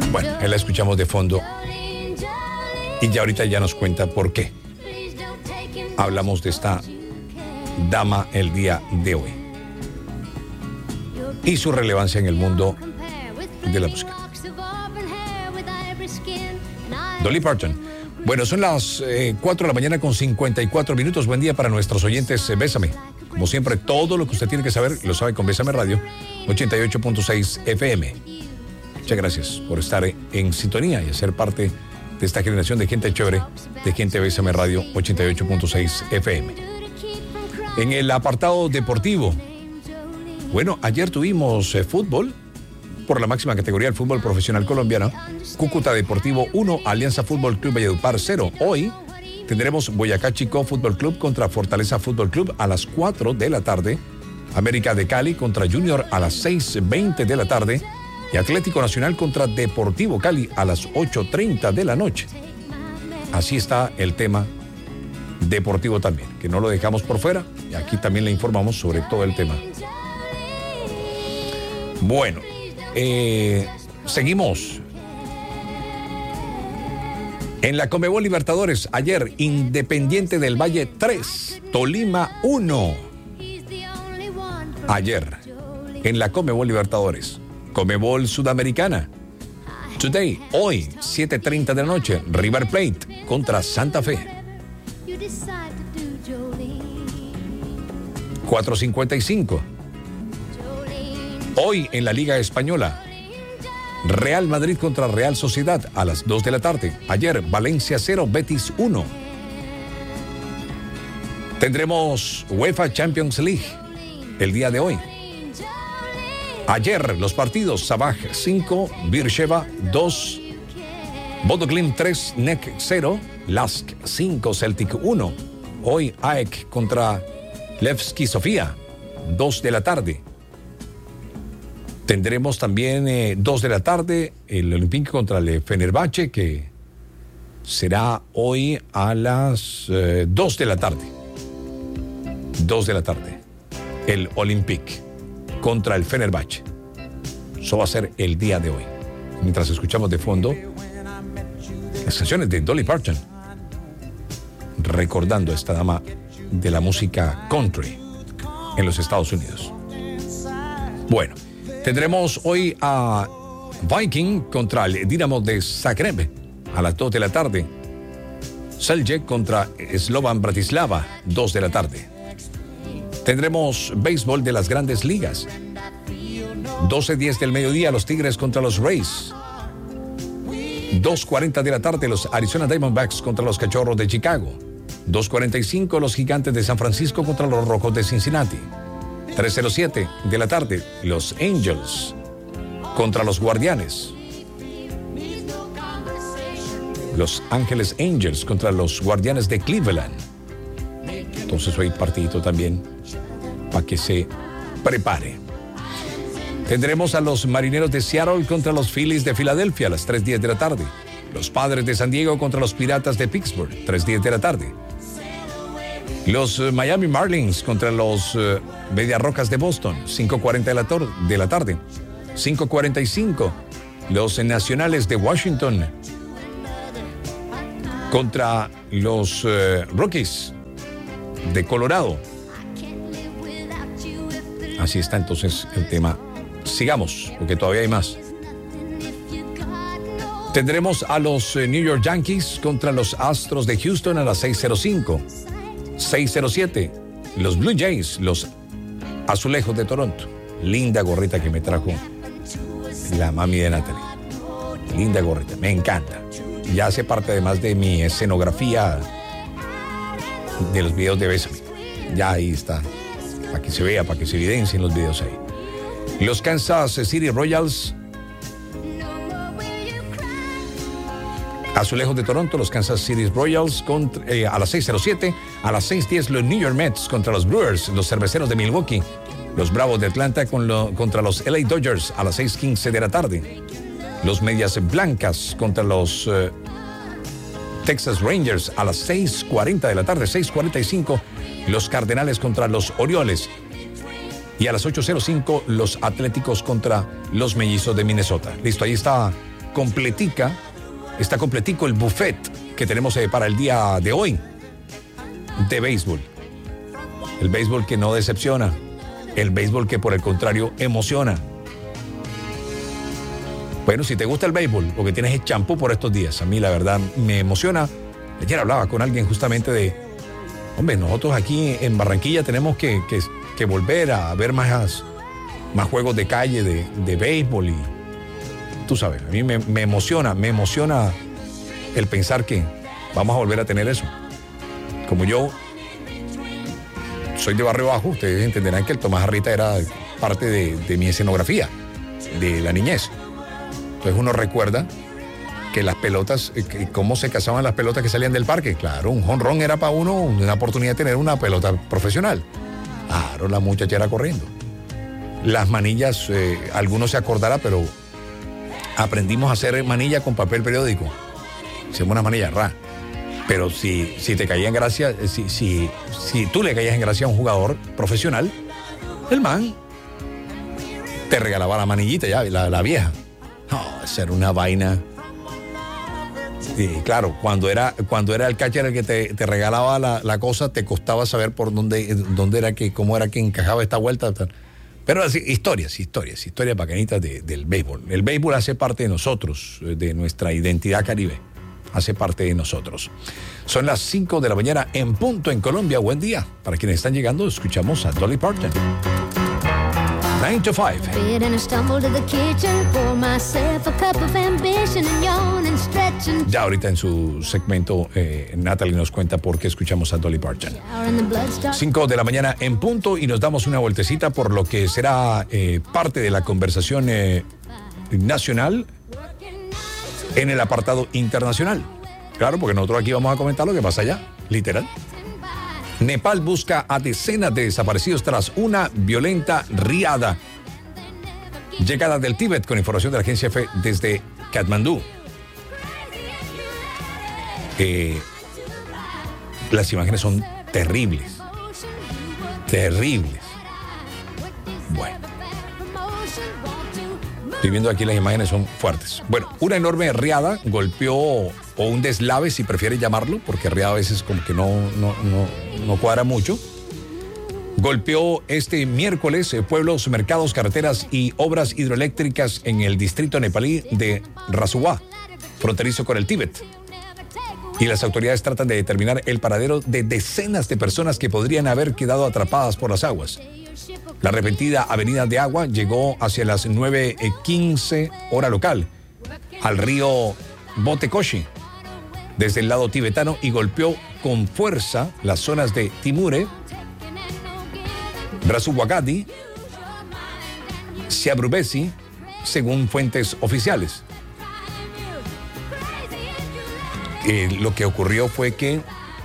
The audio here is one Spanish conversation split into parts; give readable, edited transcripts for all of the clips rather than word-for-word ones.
Bueno, ahí la escuchamos de fondo. Y ya ahorita ya nos cuenta por qué hablamos de esta dama el día de hoy y su relevancia en el mundo de la música. Dolly Parton. Bueno, son las 4 de la mañana con 54 minutos. Buen día para nuestros oyentes. Bésame. Como siempre, todo lo que usted tiene que saber lo sabe con Bésame Radio 88.6 FM. Muchas gracias por estar en sintonía y ser parte de esta generación de gente chévere, de gente Bésame Radio 88.6 FM. En el apartado deportivo, bueno, ayer tuvimos fútbol por la máxima categoría del fútbol profesional colombiano. Cúcuta Deportivo 1, Alianza Fútbol Club Valledupar 0. Hoy tendremos Boyacá Chicó Fútbol Club contra Fortaleza Fútbol Club a las 4 de la tarde. América de Cali contra Junior a las 6:20 de la tarde. Y Atlético Nacional contra Deportivo Cali a las 8:30 de la noche. Así está el tema deportivo también, que no lo dejamos por fuera. Y aquí también le informamos sobre todo el tema. Bueno, seguimos. En la Conmebol Libertadores, ayer, Independiente del Valle 3, Tolima 1. Ayer, en la Conmebol Libertadores. Conmebol Sudamericana. Today, hoy, 7:30 de la noche, River Plate contra Santa Fe. 4:55. Hoy en la Liga Española, Real Madrid contra Real Sociedad a las 2 de la tarde. Ayer, Valencia 0, Betis 1. Tendremos UEFA Champions League el día de hoy. Ayer, los partidos: Sabah 5, Beersheva 2, Bodo Glimt 3, NEC 0, Lask 5, Celtic 1. Hoy, AEK contra Levski Sofía, 2 de la tarde. Tendremos también 2 de la tarde el Olympique contra el Fenerbahce, que será hoy a las 2 de la tarde. 2 de la tarde. El Olympique contra el Fenerbahce. Eso va a ser el día de hoy. Mientras escuchamos de fondo las canciones de Dolly Parton, recordando a esta dama de la música country en los Estados Unidos. Bueno, tendremos hoy a Viking contra el Dinamo de Zagreb a las 2 de la tarde. Celje contra Slovan Bratislava, 2 de la tarde. Tendremos béisbol de las grandes ligas. 12:10 del mediodía, los Tigres contra los Rays. 2:40 de la tarde, los Arizona Diamondbacks contra los Cachorros de Chicago. 2:45, los Gigantes de San Francisco contra los Rojos de Cincinnati. 3:07 de la tarde, los Angels contra los Guardianes. Los Ángeles Angels contra los Guardianes de Cleveland. Entonces hoy partidito también para que se prepare. Tendremos a los Marineros de Seattle contra los Phillies de Filadelfia a las 3:10 de la tarde. Los Padres de San Diego contra los Piratas de Pittsburgh, 3:10 de la tarde. Los Miami Marlins contra los Medias Rojas de Boston, 5:40 de la tarde. 5:45, los Nacionales de Washington contra los Rockies de Colorado. Así está entonces el tema. Sigamos, porque todavía hay más. Tendremos a los New York Yankees contra los Astros de Houston a las 6:05. 6:07, los Blue Jays, los Azulejos de Toronto. Linda gorrita que me trajo la mami de Natalie. Linda gorrita, me encanta. Ya hace parte además de mi escenografía de los videos de Bésame. Ya ahí está, para que se vea, para que se evidencien los videos ahí. Los Kansas City Royals, Azulejos de Toronto, los Kansas City Royals a las 6:07, a las 6:10 los New York Mets contra los Brewers, los Cerveceros de Milwaukee, los Bravos de Atlanta contra los LA Dodgers a las 6:15 de la tarde, los Medias Blancas contra los Texas Rangers a las 6:40 de la tarde, 6:45 los Cardenales contra los Orioles y a las 8:05 los Atléticos contra los Mellizos de Minnesota. Listo, ahí está está completico el buffet que tenemos para el día de hoy de béisbol. El béisbol que no decepciona, el béisbol que por el contrario emociona. Bueno, si te gusta el béisbol, lo que tienes es champú por estos días. A mí la verdad me emociona. Ayer hablaba con alguien justamente de, hombre, nosotros aquí en Barranquilla tenemos que volver a ver más juegos de calle de béisbol y tú sabes, a mí me emociona el pensar que vamos a volver a tener eso. Como yo soy de Barrio Bajo, ustedes entenderán que el Tomás Arrita era parte de mi escenografía, de la niñez. Entonces uno recuerda que las pelotas, cómo se cazaban las pelotas que salían del parque. Claro, un jonrón era para uno una oportunidad de tener una pelota profesional. Claro, la muchachera corriendo. Las manillas, algunos se acordará, pero aprendimos a hacer manilla con papel periódico. Hacemos una manilla ra. Pero si te caía en gracia, si tú le caías en gracia a un jugador profesional, el man te regalaba la manillita ya, la vieja. No, esa era una vaina. Y claro, cuando era el catcher el que te regalaba la cosa, te costaba saber por dónde era cómo era que encajaba esta vuelta. Pero así, historias bacanitas del béisbol. El béisbol hace parte de nosotros, de nuestra identidad caribe. Hace parte de nosotros. Son las 5 de la mañana en punto en Colombia. Buen día. Para quienes están llegando, escuchamos a Dolly Parton. 9 to 5. Ya ahorita en su segmento, Natalie nos cuenta por qué escuchamos a Dolly Parton. 5 de la mañana en punto y nos damos una vueltecita por lo que será parte de la conversación nacional en el apartado internacional. Claro, porque nosotros aquí vamos a comentar lo que pasa allá, literal. Nepal busca a decenas de desaparecidos tras una violenta riada. Llegada del Tíbet con información de la agencia EFE desde Katmandú. Las imágenes son terribles. Terribles. Bueno. Estoy viendo aquí las imágenes, son fuertes. Bueno, una enorme riada golpeó, o un deslave si prefiere llamarlo, porque riada a veces como que no cuadra mucho. Golpeó este miércoles pueblos, mercados, carreteras y obras hidroeléctricas en el distrito nepalí de Rasuwa, fronterizo con el Tíbet. Y las autoridades tratan de determinar el paradero de decenas de personas que podrían haber quedado atrapadas por las aguas. La repentina avenida de agua llegó hacia las 9:15 hora local al río Botekoshi desde el lado tibetano y golpeó con fuerza las zonas de Timure, Rasuwagadi, Siabrubesi, según fuentes oficiales. Lo que ocurrió fue que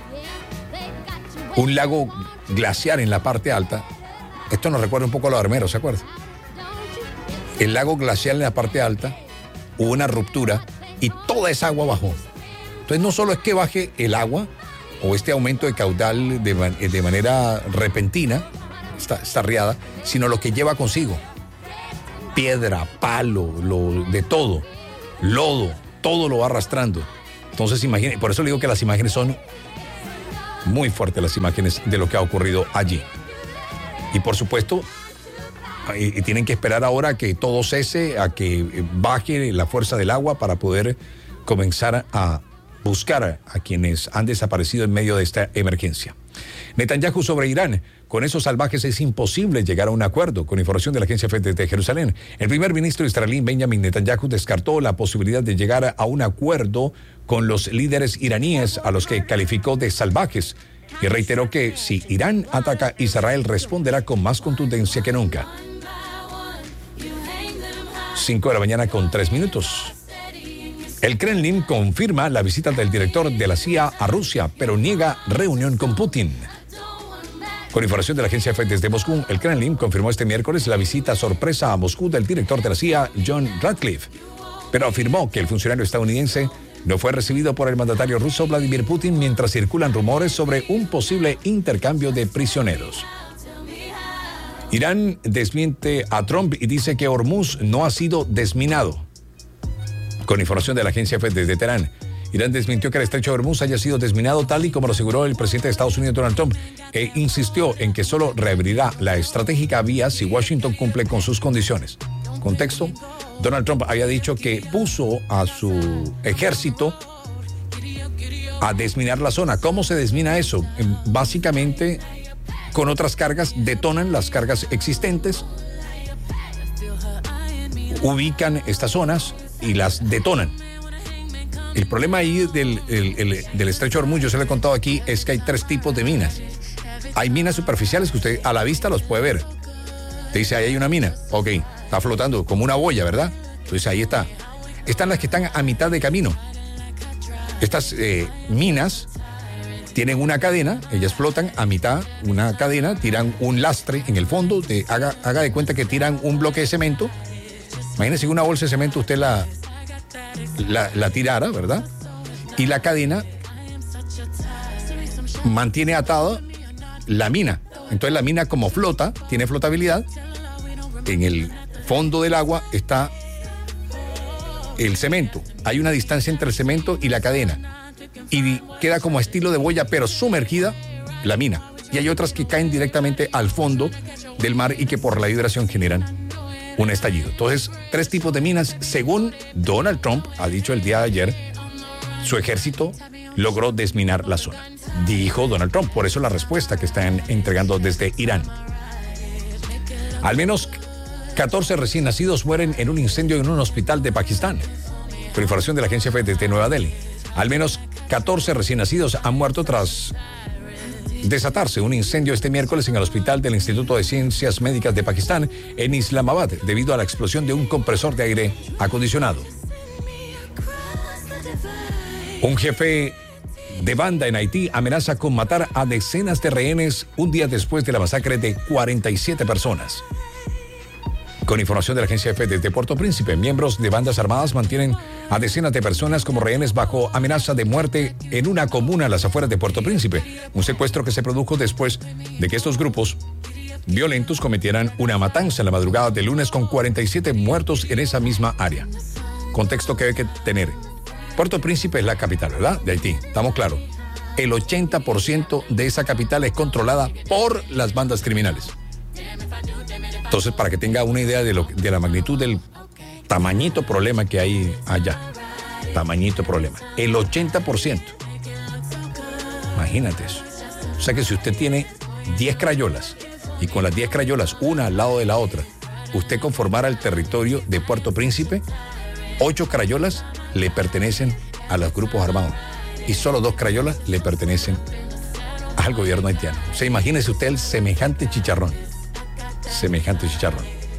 un lago glaciar en la parte alta. Esto nos recuerda un poco a los armeros, ¿se acuerdan? El lago glacial en la parte alta, hubo una ruptura y toda esa agua bajó. Entonces no solo es que baje el agua o este aumento de caudal de manera repentina, esta riada, sino lo que lleva consigo. Piedra, palo, de todo, lodo, todo lo va arrastrando. Entonces imaginen, por eso le digo que las imágenes son muy fuertes, las imágenes de lo que ha ocurrido allí. Y por supuesto, tienen que esperar ahora a que todo cese, a que baje la fuerza del agua para poder comenzar a buscar a quienes han desaparecido en medio de esta emergencia. Netanyahu sobre Irán. Con esos salvajes es imposible llegar a un acuerdo, con información de la agencia EFE de Jerusalén. El primer ministro israelí Benjamin Netanyahu descartó la posibilidad de llegar a un acuerdo con los líderes iraníes, a los que calificó de salvajes, y reiteró que si Irán ataca, Israel responderá con más contundencia que nunca. 5 de la mañana con 3 minutos. El Kremlin confirma la visita del director de la CIA a Rusia, pero niega reunión con Putin. Con información de la agencia EFE desde Moscú, el Kremlin confirmó este miércoles la visita sorpresa a Moscú del director de la CIA, John Ratcliffe, pero afirmó que el funcionario estadounidense no fue recibido por el mandatario ruso Vladimir Putin mientras circulan rumores sobre un posible intercambio de prisioneros. Irán desmiente a Trump y dice que Hormuz no ha sido desminado. Con información de la agencia FED desde Teherán, Irán desmintió que el estrecho de Hormuz haya sido desminado tal y como lo aseguró el presidente de Estados Unidos, Donald Trump, e insistió en que solo reabrirá la estratégica vía si Washington cumple con sus condiciones. Contexto, Donald Trump había dicho que puso a su ejército a desminar la zona. ¿Cómo se desmina eso? Básicamente, con otras cargas, detonan las cargas existentes, ubican estas zonas y las detonan. El problema ahí del estrecho de Hormuz, yo se lo he contado aquí, es que hay 3 tipos de minas. Hay minas superficiales que usted a la vista los puede ver. Te dice, ahí hay una mina. Ok, está flotando como una boya, ¿verdad? Entonces ahí está. Están las que están a mitad de camino. Estas minas tienen una cadena, ellas flotan a mitad, una cadena, tiran un lastre en el fondo, haga de cuenta que tiran un bloque de cemento. Imagínese que una bolsa de cemento usted la tirara, ¿verdad? Y la cadena mantiene atada la mina. Entonces la mina, como flota, tiene flotabilidad. En el fondo del agua está el cemento. Hay una distancia entre el cemento y la cadena. Y queda como estilo de boya, pero sumergida la mina. Y hay otras que caen directamente al fondo del mar y que por la vibración generan un estallido. Entonces, 3 tipos de minas. Según Donald Trump ha dicho el día de ayer, su ejército logró desminar la zona. Dijo Donald Trump. Por eso la respuesta que están entregando desde Irán. Al menos 14 recién nacidos mueren en un incendio en un hospital de Pakistán. Por información de la agencia FED desde Nueva Delhi. Al menos 14 recién nacidos han muerto tras desatarse un incendio este miércoles en el hospital del Instituto de Ciencias Médicas de Pakistán en Islamabad debido a la explosión de un compresor de aire acondicionado. Un jefe de banda en Haití amenaza con matar a decenas de rehenes un día después de la masacre de 47 personas. Con información de la agencia FED desde Puerto Príncipe, miembros de bandas armadas mantienen a decenas de personas como rehenes bajo amenaza de muerte en una comuna a las afueras de Puerto Príncipe. Un secuestro que se produjo después de que estos grupos violentos cometieran una matanza en la madrugada del lunes con 47 muertos en esa misma área. Contexto que hay que tener. Puerto Príncipe es la capital, ¿verdad? De Haití, estamos claros. El 80% de esa capital es controlada por las bandas criminales. Entonces, para que tenga una idea de la magnitud del tamañito problema que hay allá. Tamañito problema. El 80%. Imagínate eso. O sea que si usted tiene 10 crayolas y con las 10 crayolas, una al lado de la otra, usted conformara el territorio de Puerto Príncipe, 8 crayolas le pertenecen a los grupos armados y solo 2 crayolas le pertenecen al gobierno haitiano. O sea, imagínese usted el semejante chicharrón. Semejante chicharrón.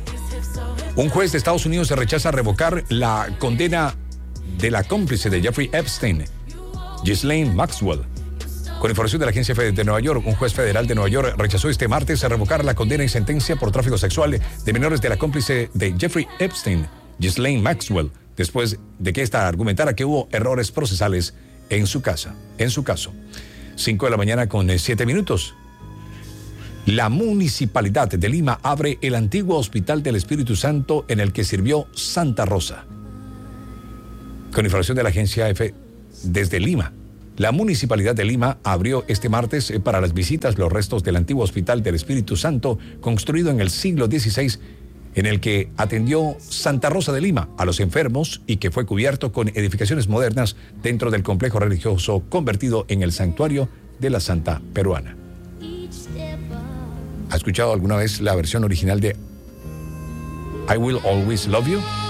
Un juez de Estados Unidos se rechaza revocar la condena de la cómplice de Jeffrey Epstein, Ghislaine Maxwell. Con información de la agencia FED de Nueva York, un juez federal de Nueva York rechazó este martes a revocar la condena y sentencia por tráfico sexual de menores de la cómplice de Jeffrey Epstein, Ghislaine Maxwell, después de que ésta argumentara que hubo errores procesales en su caso. 5 de la mañana con 7 minutos. La Municipalidad de Lima abre el antiguo Hospital del Espíritu Santo en el que sirvió Santa Rosa. Con información de la agencia EFE desde Lima, la Municipalidad de Lima abrió este martes para las visitas los restos del antiguo Hospital del Espíritu Santo construido en el siglo XVI, en el que atendió Santa Rosa de Lima a los enfermos y que fue cubierto con edificaciones modernas dentro del complejo religioso convertido en el santuario de la Santa Peruana. ¿Ha escuchado alguna vez la versión original de I Will Always Love You?